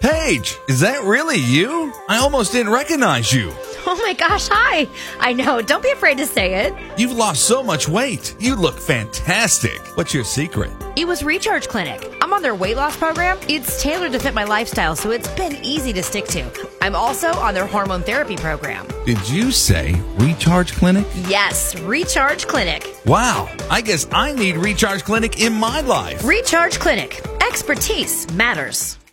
Paige, is that really you? I almost didn't recognize you. Oh my gosh, hi. I know, don't be afraid to say it. You've lost so much weight. You look fantastic. What's your secret? It was Recharge Clinic. I'm on their weight loss program. It's tailored to fit my lifestyle, so it's been easy to stick to. I'm also on their hormone therapy program. Did you say Recharge Clinic? Yes, Recharge Clinic. Wow, I guess I need Recharge Clinic in my life. Recharge Clinic. Expertise matters.